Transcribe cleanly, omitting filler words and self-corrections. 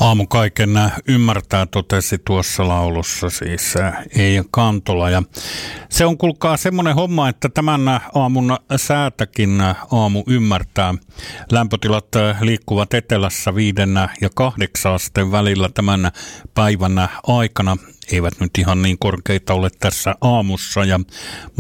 Aamu kaiken ymmärtää, totesi tuossa laulussa siis Eija Kantola. Ja se on kuulkaa semmoinen homma, että tämän aamun säätäkin aamu ymmärtää. Lämpötilat liikkuvat etelässä 5 ja 8 asteen välillä tämän päivän aikana. Eivät nyt ihan niin korkeita ole tässä aamussa ja